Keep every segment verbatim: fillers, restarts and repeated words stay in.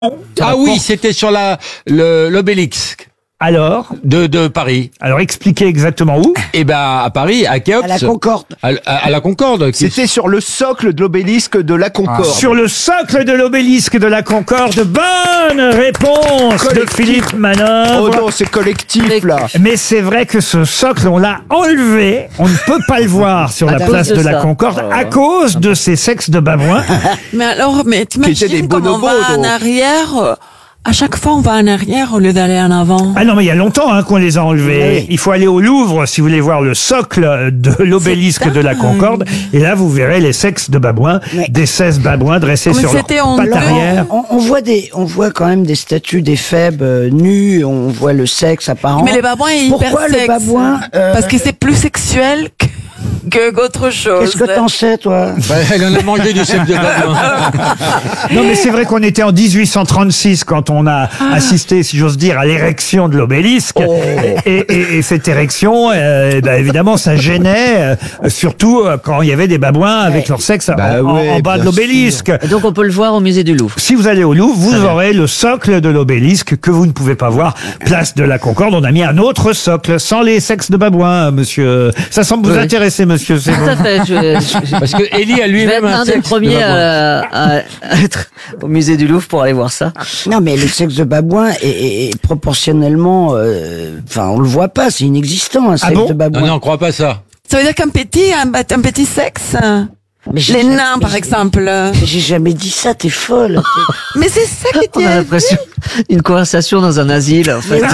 Ah oui, c'était sur la le- l'obélisque Alors, de, de Paris. alors expliquez exactement où. Eh ben à Paris, à Khéops. À la Concorde. À, à- à la Concorde. qui- C'était sur le socle de l'obélisque de la Concorde. Sur le socle de l'obélisque de la Concorde. Bonne réponse de Collectif. Philippe Oh Manœuvre. non, c'est collectif là. Mais c'est vrai que ce socle, on l'a enlevé. On ne peut pas le voir sur la cause place de de la ça. Concorde à cause de ces sexes de babouins. Mais alors, mais étaient des t'imagines comme on bonobos, va en donc. arrière, euh, à chaque fois on va en arrière au lieu d'aller en avant. Ah non, mais il y a longtemps hein, qu'on les a enlevés. Oui. Il faut aller au Louvre si vous voulez voir le socle de l'obélisque C'est de la dingue. Concorde. Et là, vous verrez les sexes de babouins, Oui. des seize babouins dressés Mais sur leur c'était patte honteux. arrière. On, on voit des, on voit quand même des statues d'éphèbes euh, nus. On voit le sexe apparent. Mais les babouins est hyper Pourquoi le sexe. babouin euh, Parce que c'est plus sexuel que que qu'autre chose. Qu'est-ce que t'en sais, toi? Bah, elle en a mangé du sexe de babouin. Non, mais c'est vrai qu'on était en dix-huit cent trente-six quand on a assisté, si j'ose dire, à l'érection de l'obélisque. Et, et- et cette érection, euh, eh ben, évidemment, ça gênait, euh, surtout euh, quand il y avait des babouins avec Ouais. leur sexe en- Bah en, ouais, en bas de bien l'obélisque. Et donc on peut le voir au musée du Louvre. Si vous allez au Louvre, vous aurez le socle de l'obélisque que vous ne pouvez pas voir. Place de la Concorde, on a mis un autre socle sans les sexes de babouins, monsieur. Ça semble vous Oui. intéresser, monsieur. C'est Tout bon. à fait. Je, je- Parce que Ellie a je vais lui-même être un un des sexe de premiers babouin. à, à être au musée du Louvre pour aller voir ça. Non, mais le sexe de babouin est, est- est proportionnellement, euh, enfin, on le voit pas, c'est inexistant un sexe bon de babouin. Non, non, crois pas ça. Ça veut dire qu'un petit, un, un petit sexe, Mais j'ai les jamais- nains par mais exemple. j'ai- J'ai jamais dit ça, t'es folle. T'es- Mais c'est ça qui On a tient. l'impression d'une conversation dans un asile. En fait. Mais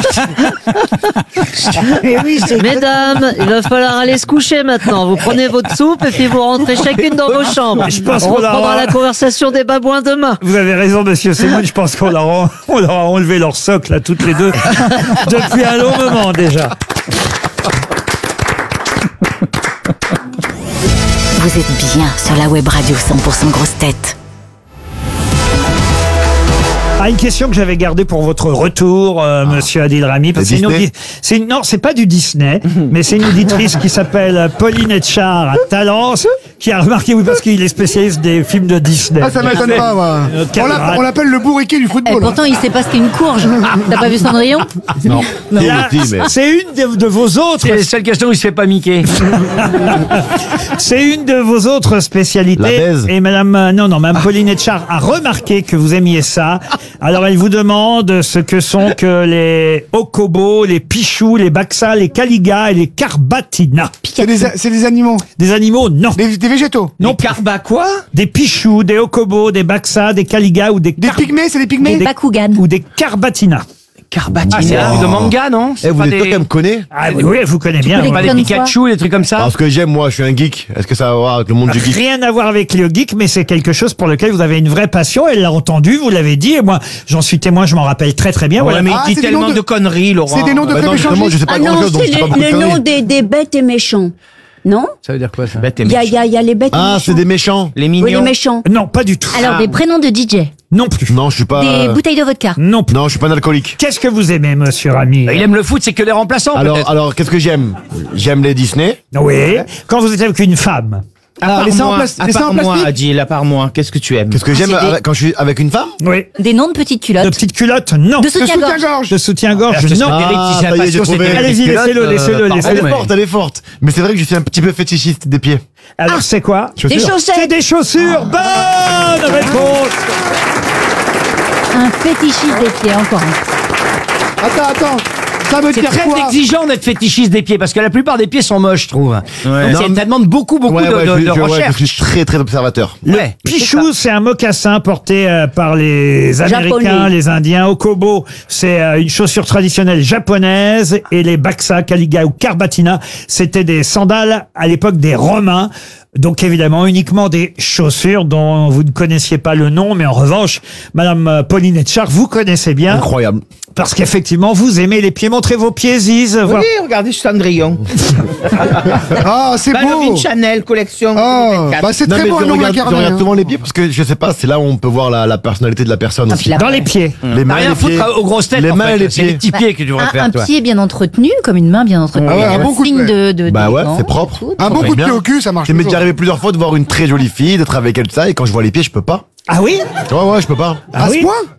oui, mais oui, c'est Mesdames, il va falloir aller se coucher maintenant. Vous prenez votre soupe et puis vous rentrez chacune dans vos chambres. Je pense On qu'on reprendra aura- la conversation des babouins demain. Vous avez raison, monsieur Semoun. Je pense qu'on leur a, on leur a enlevé leur socle à toutes les deux depuis un long moment déjà. Vous êtes bien sur la web radio cent pour cent grosse tête. Ah, une question que j'avais gardée pour votre retour, euh, monsieur Adil Rami. Parce que c'est une Disney audi- c'est une- non, c'est pas du Disney, mais c'est une auditrice qui s'appelle Pauline Etchard à Talence, qui a remarqué, oui, parce qu'il est spécialiste des films de Disney. Ah, ça m'étonne pas, moi. Euh, On l'appelle- on l'appelle le bourriquet du Et football. pourtant, il sait pas ce qu'est une courge. T'as pas vu Cendrillon? Non. Là, c'est une de, de vos autres. C'est la seule question où il se fait pas miquer. C'est une de vos autres spécialités. La baise. Et madame, euh, non, non, madame Pauline Etchard a remarqué que vous aimiez ça. Alors elle vous demande ce que sont que les okobos, les pichous, les baksas, les kaligas et les carbatina. C'est des, c'est des animaux. Des animaux, non. Des, des végétaux. Non, Carba quoi? des pichous, des okobos, des baksas, des kaligas ou des, Des car- pygmées, c'est des pygmées. des- Bakugan. ou des carbatina. Carbatina. Ah, c'est un truc de manga, non? Eh, C'est vous pas êtes des, sûr qu'elle me connaît? Ah oui, oui, vous connaissez bien. peux les ouais. pas des Comme Pikachu, des trucs comme ça? Parce que j'aime, moi, je suis un geek. Est-ce que ça va voir avec le monde du geek? Rien à voir avec le geek, mais c'est quelque chose pour lequel vous avez une vraie passion. Elle l'a entendu, vous l'avez dit, et moi, j'en suis témoin, je m'en rappelle très très bien. Ouais, Voilà. mais Ah, il dit c'est des tellement noms de... de- conneries, Laurent. C'est des noms de Bah non, justement, je sais pas Ah grand non, chose, donc c'est je sais pas le, beaucoup de le nom conneries. des, des bêtes et méchants. Non? Ça veut dire quoi, ça? Bête et Il y a, il y, a, il y a les bêtes et Ah, méchants. c'est des méchants. Les Oui, les mignons. méchants. Non, pas du tout. Alors, des prénoms de D J. Non plus. Non, je suis pas. Des bouteilles de vodka. Non plus. Non, je suis pas un alcoolique. Qu'est-ce que vous aimez, monsieur Rami? Il aime le foot, c'est que les remplaçants, Alors, peut-être. alors, qu'est-ce que j'aime? J'aime les Disney. Oui. Quand vous êtes avec une femme. À part les seins en moi, plas- à les seins part en moi, plastique. Adil, à part moi, qu'est-ce que tu aimes? Qu'est-ce que j'aime c'est des- avec- quand je suis avec une femme? Oui. Des noms de petites De culottes. petites culottes? Non. De De soutien-gorge. soutien-gorge. De soutien-gorge? Ah, Non. Eric, si c'est la ça y est, j'ai passion, trouvé. c'était les Allez-y, culottes, laissez-le, euh, laissez-le, pardon, laissez-le. Elle est mais- forte, elle est forte. Mais c'est vrai que je suis un petit peu fétichiste des pieds. Alors, c'est quoi? Des Chaussures. C'est chaussettes. des chaussures. Bonne réponse. Un fétichiste des pieds, encore un. Attends, attends. Ça veut C'est dire très quoi? exigeant d'être fétichiste des pieds, parce que la plupart des pieds sont moches, je trouve. Donc, Non, ça, mais- ça demande beaucoup, beaucoup Ouais, de, ouais, de- je, de je- ouais, recherche. je suis très, très observateur. Ouais. Pichou, c'est un mocassin porté euh, par les Américains, Japonais. les Indiens. Okobo, c'est euh, une chaussure traditionnelle japonaise. Et les Baksa, Kaliga ou Carbatina, c'était des sandales à l'époque des Romains. Donc évidemment, uniquement des chaussures dont vous ne connaissiez pas le nom, mais en revanche, Madame euh, Pauline Etchard, vous connaissez bien, Incroyable. parce qu'effectivement, vous aimez les pieds. Montrez vos pieds, Ziz. voir- Oui, regardez Cendrillon. Ah, c'est beau. Ballerine Chanel, collection. Oh, bah c'est Non, très mais beau je un nom regarde, je incarné. regarde hein. souvent les pieds parce que je sais pas, c'est là où on peut voir la, la personnalité de la personne Ah, aussi. puis la- Dans les pieds. Les T'as mains, rien les à pieds. foutre aux grosses têtes, Les en mains fait. et les C'est les pieds. petits pieds que tu devrais Un, faire, un toi. pied bien entretenu, comme une main bien entretenue. Ah ouais, un bon coup de signe pied. de, de, Bah ouais, d'élégance c'est propre. et tout. Un bon Ouais, coup de bien. pied au cul, ça marche. Ça m'est toujours. déjà arrivé plusieurs fois de voir une très jolie fille, d'être avec elle, ça, et quand je vois les pieds, je peux pas. Ah oui? Ouais, ouais, je peux pas. Ah À ce oui? point?